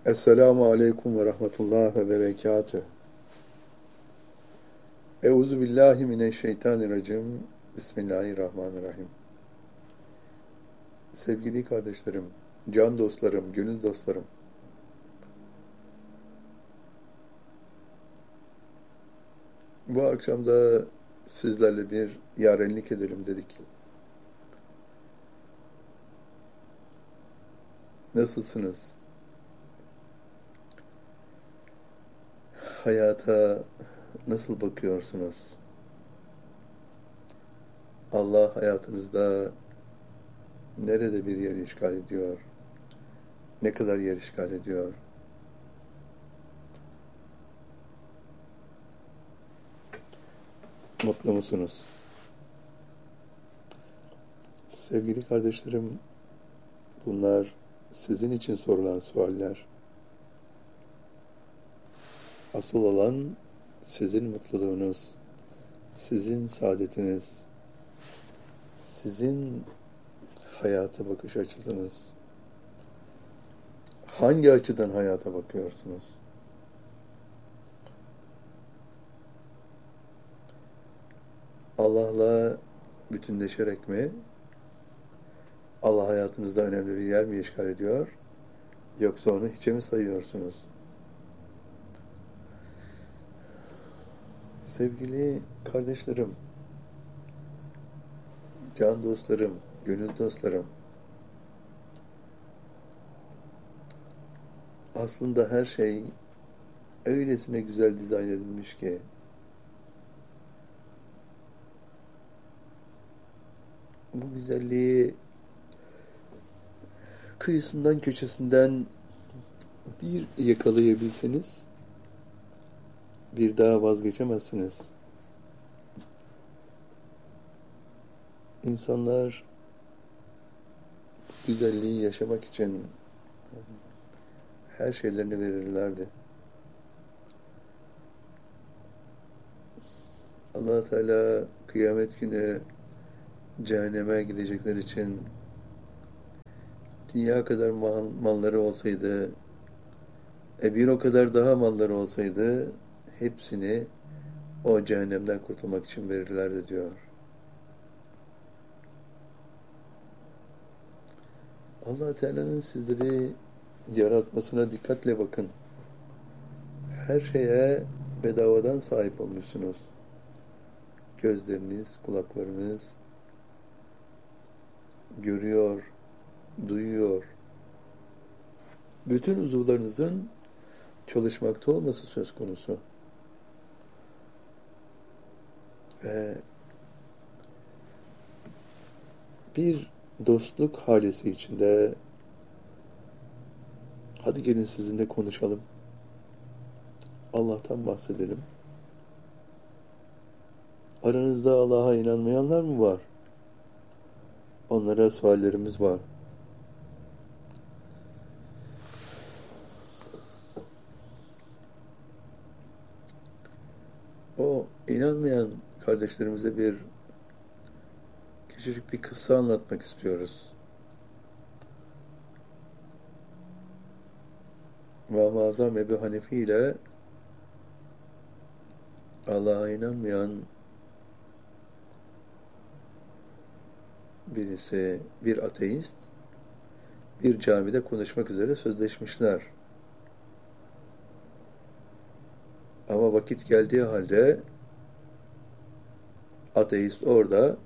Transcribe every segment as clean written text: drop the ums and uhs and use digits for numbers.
Esselamu aleyküm ve rahmetullah ve berekatüh. Euzu billahi mineşşeytanirracim. Bismillahirrahmanirrahim. Sevgili kardeşlerim, can dostlarım, gönül dostlarım. Bu akşam da sizlerle bir yarenlik edelim dedik. Nasılsınız? Hayata nasıl bakıyorsunuz? Allah hayatınızda nerede bir yer işgal ediyor? Ne kadar yer işgal ediyor? Mutlu musunuz? Sevgili kardeşlerim, bunlar sizin için sorulan sualler. Asıl olan sizin mutluluğunuz, sizin saadetiniz, sizin hayata bakış açınız. Hangi açıdan hayata bakıyorsunuz? Allah'la bütünleşerek mi? Allah hayatınızda önemli bir yer mi işgal ediyor? Yoksa onu hiçe mi sayıyorsunuz? Sevgili kardeşlerim, can dostlarım, gönül dostlarım, aslında her şey öylesine güzel dizayn edilmiş ki, bu güzelliği kıyısından köşesinden bir yakalayabilseniz, bir daha vazgeçemezsiniz. İnsanlar güzelliği yaşamak için her şeylerini verirlerdi. Allah Teala kıyamet günü cehenneme gidecekler için dünya kadar malları olsaydı, bir o kadar daha malları olsaydı, hepsini o cehennemden kurtulmak için verirlerdi diyor. Allah Teala'nın sizleri yaratmasına dikkatle bakın. Her şeye bedavadan sahip olmuşsunuz. Gözleriniz, kulaklarınız görüyor, duyuyor. Bütün uzuvlarınızın çalışmakta olması söz konusu. Ve bir dostluk halesi içinde hadi gelin sizinle konuşalım. Allah'tan bahsedelim. Aranızda Allah'a inanmayanlar mı var? Onlara suallerimiz var. O inanmayan kardeşlerimize küçücük bir kıssa anlatmak istiyoruz. İmam-ı Azam Ebu Hanife ile Allah'a inanmayan birisi, bir ateist, bir camide konuşmak üzere sözleşmişler. Ama vakit geldiği halde ateist orada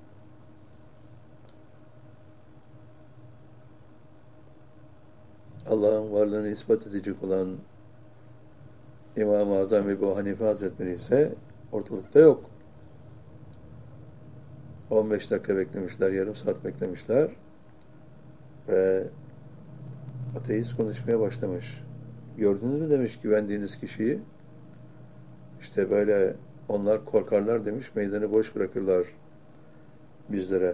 Allah'ın varlığını ispat edecek olan İmam-ı Azam Ebu Hanife Hazretleri ise ortalıkta yok. 15 dakika beklemişler, yarım saat beklemişler ve ateist konuşmaya başlamış. Gördünüz mü demiş güvendiğiniz kişiyi? İşte böyle onlar korkarlar demiş, meydanı boş bırakırlar bizlere.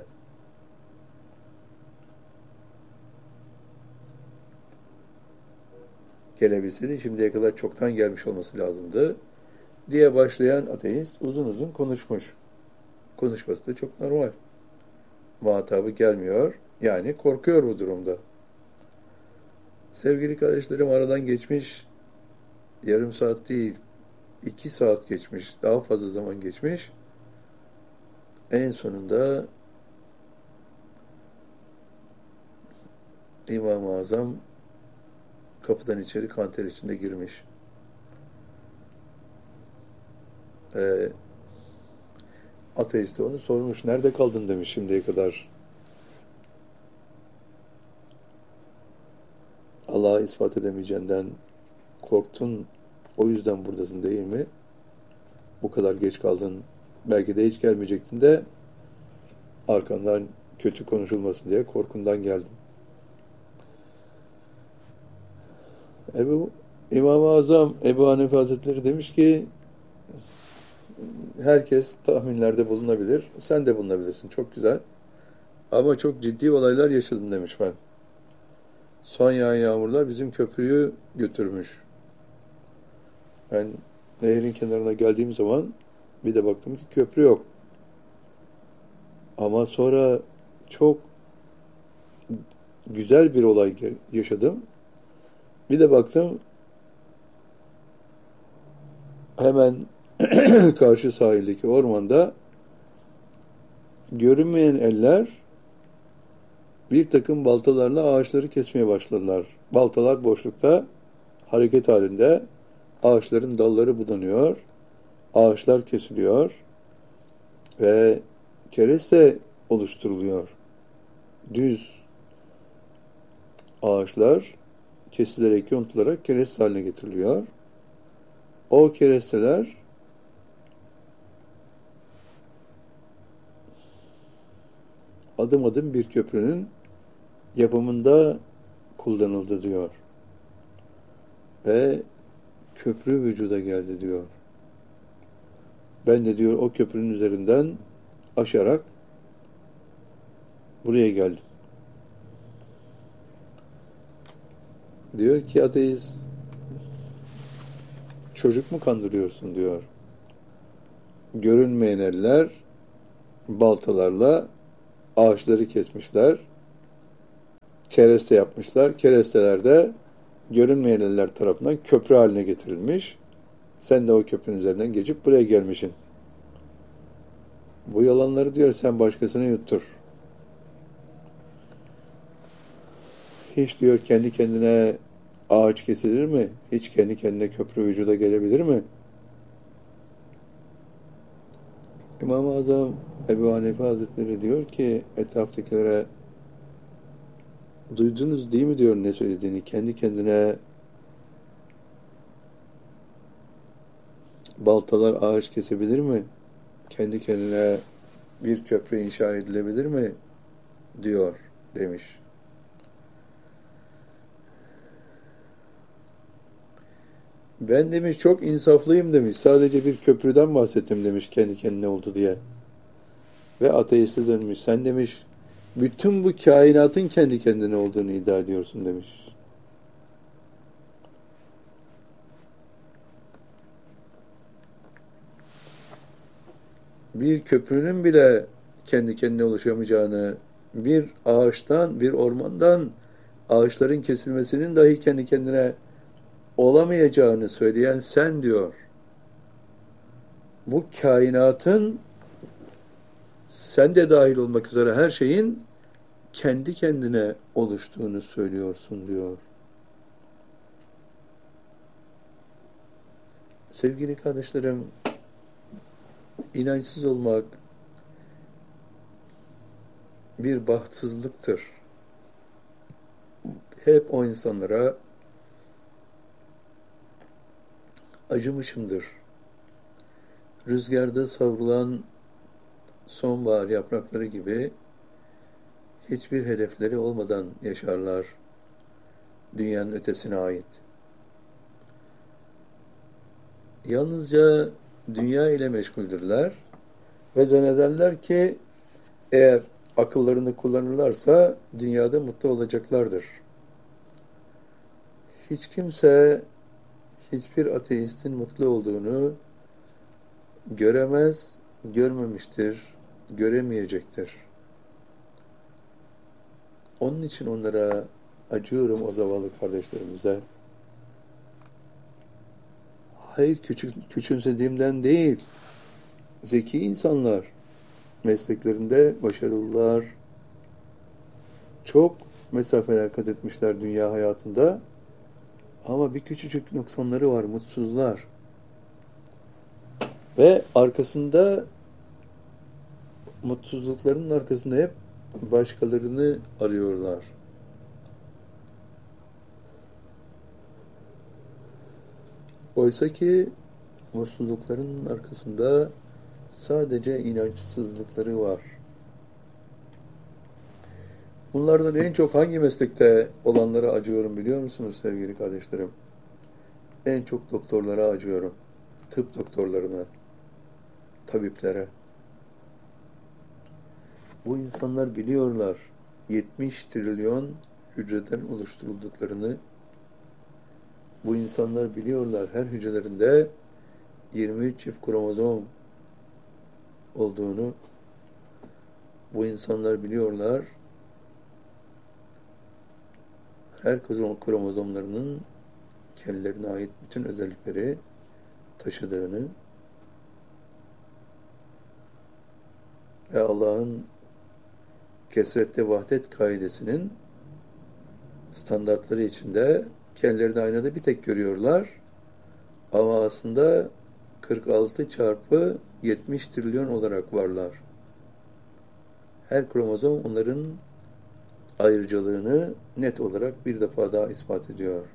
Gelebilseydi şimdiye kadar çoktan gelmiş olması lazımdı diye başlayan ateist uzun uzun konuşmuş. Konuşması da çok normal. Muhatabı gelmiyor, yani korkuyor bu durumda. Sevgili kardeşlerim, aradan geçmiş yarım saat değil, 2 saat geçmiş, daha fazla zaman geçmiş. En sonunda İmam-ı Azam kapıdan içeri kanter içinde girmiş. Ateist de onu sormuş. Nerede kaldın demiş şimdiye kadar. Allah'ı ispat edemeyeceğinden korktun. O yüzden buradasın değil mi? Bu kadar geç kaldın. Belki de hiç gelmeyecektin de arkandan kötü konuşulmasın diye korkundan geldin. İmam-ı Azam Ebu Hanife Hazretleri demiş ki herkes tahminlerde bulunabilir. Sen de bulunabilirsin. Çok güzel. Ama çok ciddi olaylar yaşadım demiş ben. Son yağan yağmurlar bizim köprüyü götürmüş. Ben nehrin kenarına geldiğim zaman bir de baktım ki köprü yok. Ama sonra çok güzel bir olay yaşadım. Bir de baktım hemen karşı sahildeki ormanda görünmeyen eller bir takım baltalarla ağaçları kesmeye başladılar. Baltalar boşlukta, hareket halinde, ağaçların dalları budanıyor, ağaçlar kesiliyor ve kereste oluşturuluyor. Düz ağaçlar kesilerek, yontularak kereste haline getiriliyor. O keresteler adım adım bir köprünün yapımında kullanıldı diyor. Ve köprü vücuda geldi diyor. Ben de diyor o köprünün üzerinden aşarak buraya geldim. Diyor ki ateist, çocuk mu kandırıyorsun diyor. Görünmeyen eller baltalarla ağaçları kesmişler. Kereste yapmışlar. Keresteler de görünmeyen eller tarafından köprü haline getirilmiş. Sen de o köprünün üzerinden geçip buraya gelmişsin. Bu yalanları diyor sen başkasına yuttur. Hiç diyor kendi kendine ağaç kesilir mi? Hiç kendi kendine köprü vücuda gelebilir mi? İmam-ı Azam Ebu Hanife Hazretleri diyor ki etraftakilere duydunuz değil mi diyor ne söylediğini. Kendi kendine baltalar ağaç kesebilir mi? Kendi kendine bir köprü inşa edilebilir mi? Diyor demiş. Ben demiş çok insaflıyım demiş. Sadece bir köprüden bahsettim demiş kendi kendine oldu diye. Ve ateiste dönmüş. Sen demiş bütün bu kainatın kendi kendine olduğunu iddia ediyorsun demiş. Bir köprünün bile kendi kendine oluşamayacağını, bir ağaçtan, bir ormandan ağaçların kesilmesinin dahi kendi kendine olamayacağını söyleyen sen diyor. Bu kainatın sen de dahil olmak üzere her şeyin kendi kendine oluştuğunu söylüyorsun diyor. Sevgili kardeşlerim, inançsız olmak bir bahtsızlıktır. Hep o insanlara acımışımdır. Rüzgarda savrulan sonbahar yaprakları gibi hiçbir hedefleri olmadan yaşarlar dünyanın ötesine ait. Yalnızca dünya ile meşguldürler ve zannederler ki eğer akıllarını kullanırlarsa dünyada mutlu olacaklardır. Hiç kimse hiçbir ateistin mutlu olduğunu göremez, görmemiştir, göremeyecektir. Onun için onlara acıyorum o zavallı kardeşlerimize. Hayır, küçümsediğimden değil. Zeki insanlar, mesleklerinde başarılılar, çok mesafeler kat etmişler dünya hayatında. Ama bir küçücük noksanları var, mutsuzlar. Ve arkasında, mutsuzluklarının arkasında hep başkalarını arıyorlar. Oysa ki mutsuzluklarının arkasında sadece inançsızlıkları var. Bunlardan en çok hangi meslekte olanlara acıyorum biliyor musunuz sevgili kardeşlerim? En çok doktorlara acıyorum. Tıp doktorlarına, tabiplere. Bu insanlar biliyorlar 70 trilyon hücreden oluşturulduklarını. Bu insanlar biliyorlar her hücrelerinde 23 çift kromozom olduğunu. Bu insanlar biliyorlar her kromozomlarının kendilerine ait bütün özellikleri taşıdığını ve Allah'ın kesrette vahdet kaidesinin standartları içinde kendilerini aynada bir tek görüyorlar. Ama aslında 46 çarpı 70 trilyon olarak varlar. Her kromozom onların ayrıcalığını net olarak bir defa daha ispat ediyor.